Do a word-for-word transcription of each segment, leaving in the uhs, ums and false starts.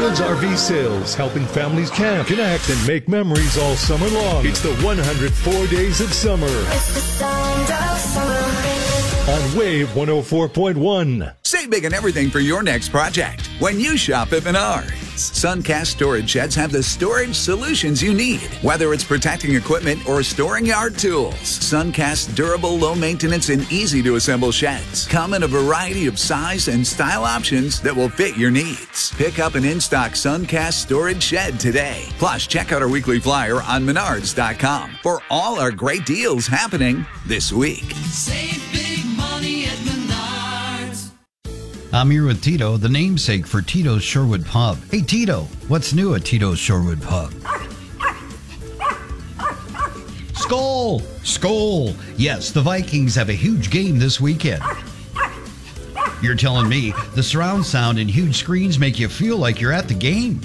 Woods R V Sales, helping families camp, connect, and make memories all summer long. It's the one hundred four Days of Summer. It's the sound of summer. On Wave one oh four point one. Save big on everything for your next project when you shop at Menards. Suncast storage sheds have the storage solutions you need, whether it's protecting equipment or storing yard tools. Suncast durable, low-maintenance, and easy-to-assemble sheds come in a variety of size and style options that will fit your needs. Pick up an in-stock Suncast storage shed today. Plus, check out our weekly flyer on menards dot com for all our great deals happening this week. Save big money at Menards. I'm here with Tito, the namesake for Tito's Shorewood Pub. Hey, Tito, what's new at Tito's Shorewood Pub? Skol! Skol! Yes, the Vikings have a huge game this weekend. You're telling me the surround sound and huge screens make you feel like you're at the game?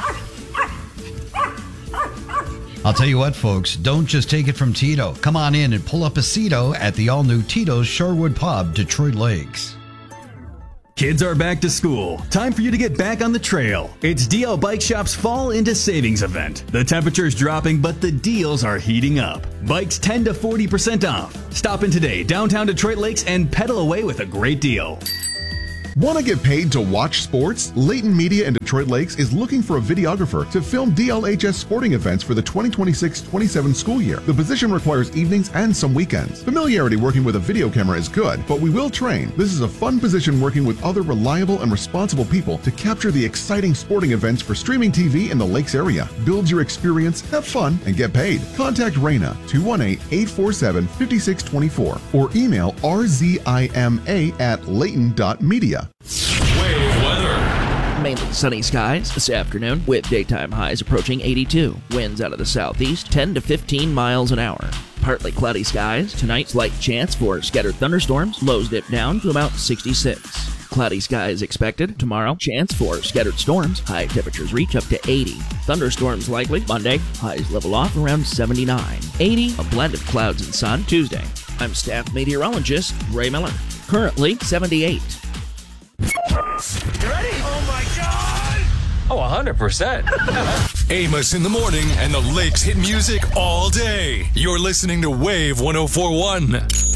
I'll tell you what, folks, don't just take it from Tito. Come on in and pull up a seato at the all-new Tito's Shorewood Pub, Detroit Lakes. Kids are back to school. Time for you to get back on the trail. It's D L Bike Shop's Fall into Savings event. The temperature's dropping, but the deals are heating up. Bikes ten to forty percent off. Stop in today, downtown Detroit Lakes, and pedal away with a great deal. Want to get paid to watch sports? Layton Media in Detroit Lakes is looking for a videographer to film D L H S sporting events for the twenty twenty-six twenty-seven school year. The position requires evenings and some weekends. Familiarity working with a video camera is good, but we will train. This is a fun position working with other reliable and responsible people to capture the exciting sporting events for streaming T V in the Lakes area. Build your experience, have fun, and get paid. Contact Raina two one eight, eight four seven, five six two four or email r z i m a at layton dot media. Wave weather. Mainly sunny skies this afternoon with daytime highs approaching eighty-two. Winds out of the southeast ten to fifteen miles an hour. Partly cloudy skies. Tonight, slight chance for scattered thunderstorms. Lows dip down to about sixty-six. Cloudy skies expected. Tomorrow, chance for scattered storms. High temperatures reach up to eighty. Thunderstorms likely. Monday, highs level off around seventy-nine. eighty, a blend of clouds and sun. Tuesday, I'm staff meteorologist Ray Miller. Currently seventy-eight. You ready? Oh my God! Oh, one hundred percent. Amos in the morning and the Lakes hit music all day. You're listening to Wave one oh four point one.